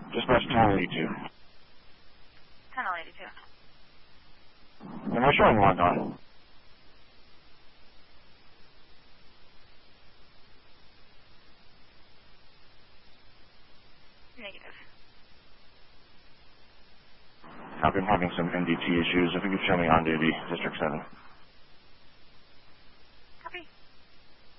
Dispatch 1082. 1082. Am I showing logged on? Negative. I've been having some NDT issues. If you could show me on duty, District 7.